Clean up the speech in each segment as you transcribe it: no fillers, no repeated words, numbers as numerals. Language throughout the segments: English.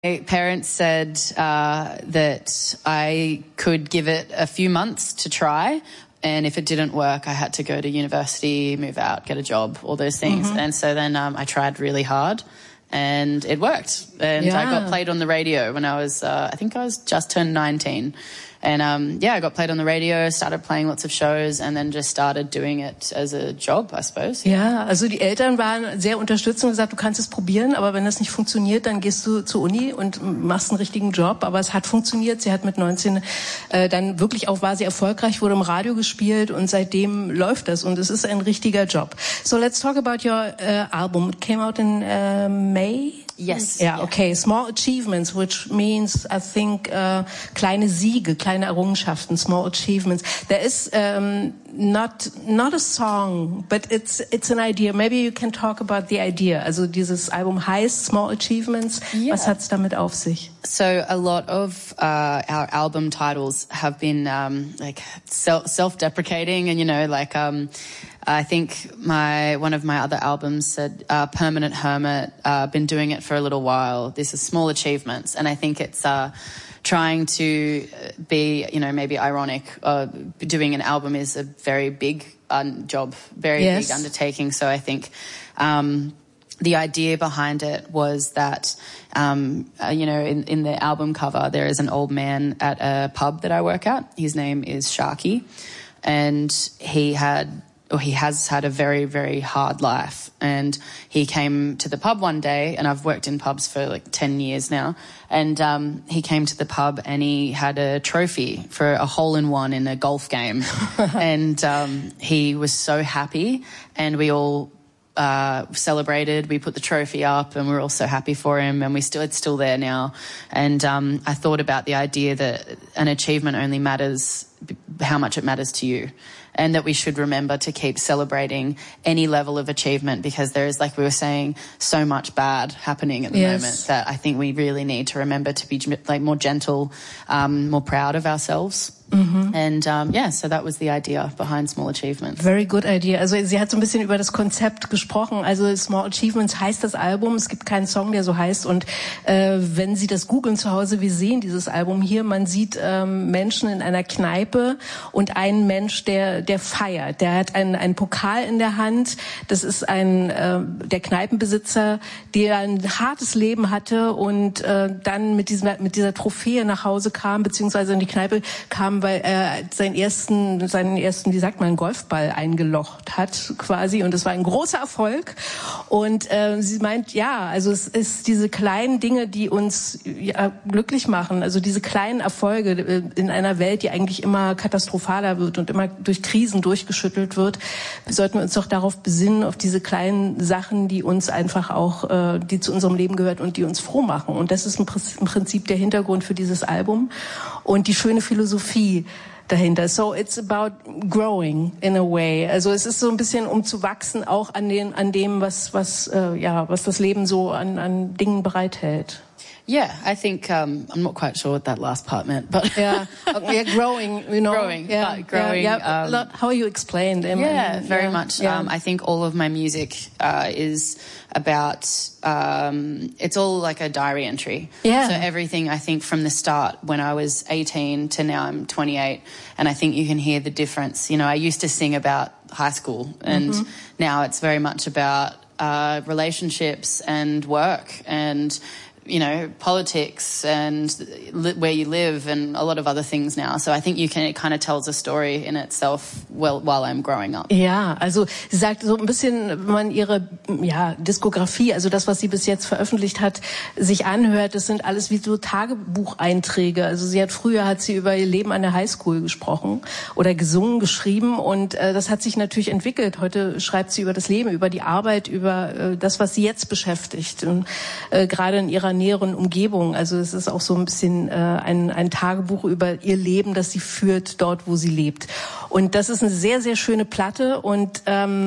My parents said that I could give it a few months to try, and if it didn't work, I had to go to university, move out, get a job, all those things. And so then I tried really hard, and it worked. And I got played on the radio when I was, I think I was just turned 19. And I got played on the radio, started playing lots of shows and then just started doing it as a job, I suppose. Ja, also die Eltern waren sehr unterstützend und gesagt, du kannst es probieren, aber wenn das nicht funktioniert, dann gehst du zur Uni und machst einen richtigen Job. Aber es hat funktioniert. Sie hat mit 19 dann wirklich auch, war sie erfolgreich, wurde im Radio gespielt und seitdem läuft das und es ist ein richtiger Job. So let's talk about your album. It came out in May? Yes. Yeah, okay. Small achievements, which means, I think, kleine Siege, kleine Errungenschaften, small achievements. There is not a song, but it's an idea. Maybe you can talk about the idea. Also dieses Album heißt Small Achievements. Yeah. Was hat's damit auf sich? So a lot of our album titles have been like self-deprecating, and I think one of my other albums said Permanent Hermit, been doing it for a little while. This is Small Achievements, and I think it's trying to be, maybe ironic. Doing an album is a very big job, very big undertaking. So I think the idea behind it was that, in the album cover, there is an old man at a pub that I work at. His name is Sharky, and he has had a very, very hard life. And he came to the pub one day, and I've worked in pubs for like 10 years now. And he came to the pub and he had a trophy for a hole-in-one in a golf game. And he was so happy, and we all celebrated. We put the trophy up and we're all so happy for him, and it's still there now. And I thought about the idea that an achievement only matters how much it matters to you, and that we should remember to keep celebrating any level of achievement, because there is, like we were saying, so much bad happening at the moment that I think we really need to remember to be like more gentle, more proud of ourselves. And so that was the idea behind Small Achievements. Very good idea. Also sie hat so ein bisschen über das Konzept gesprochen. Also Small Achievements heißt das Album. Es gibt keinen Song, der so heißt. Und wenn Sie das googeln zu Hause, wir sehen dieses Album hier. Man sieht Menschen in einer Kneipe und einen Mensch, der feiert. Der hat einen Pokal in der Hand. Das ist der Kneipenbesitzer, der ein hartes Leben hatte und dann mit dieser Trophäe nach Hause kam, beziehungsweise in die Kneipe kam, weil er seinen ersten, wie sagt man, Golfball eingelocht hat quasi, und das war ein großer Erfolg. Und sie meint, also es ist diese kleinen Dinge, die uns glücklich machen, also diese kleinen Erfolge in einer Welt, die eigentlich immer katastrophaler wird und immer durch Krisen durchgeschüttelt wird, sollten wir uns doch darauf besinnen, auf diese kleinen Sachen, die uns einfach auch, die zu unserem Leben gehört und die uns froh machen. Und das ist im Prinzip der Hintergrund für dieses Album und die schöne Philosophie dahinter. So it's about growing in a way. Also es ist so ein bisschen, um zu wachsen, auch an dem, was das Leben so an Dingen bereithält. Yeah, I think I'm not quite sure what that last part meant, but growing, growing, growing. How you explained them? Very much. Yeah. I think all of my music is about. It's all like a diary entry. Yeah. So everything, I think, from the start, when I was 18 to now I'm 28, and I think you can hear the difference. I used to sing about high school, and now it's very much about relationships and work and politics and where you live and a lot of other things now. So I think it kind of tells a story in itself while I'm growing up. Ja, also sie sagt so ein bisschen, wenn man ihre Diskografie, also das, was sie bis jetzt veröffentlicht hat, sich anhört, das sind alles wie so Tagebucheinträge. Also früher hat sie über ihr Leben an der Highschool gesprochen oder gesungen, geschrieben, und das hat sich natürlich entwickelt. Heute schreibt sie über das Leben, über die Arbeit, über das, was sie jetzt beschäftigt, und gerade in ihrer näheren Umgebung. Also es ist auch so ein bisschen ein Tagebuch über ihr Leben, das sie führt dort, wo sie lebt. Und das ist eine sehr, sehr schöne Platte. Und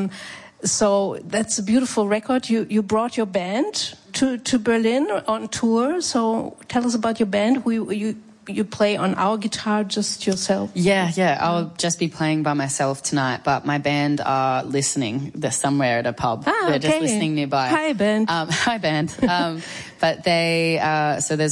so that's a beautiful record. You brought your band to Berlin on tour. So tell us about your band. You play on our guitar, just yourself? Yeah. I'll just be playing by myself tonight, but my band are listening. They're somewhere at a pub. They're just listening nearby. Hi, band. Hi, band. but they so there's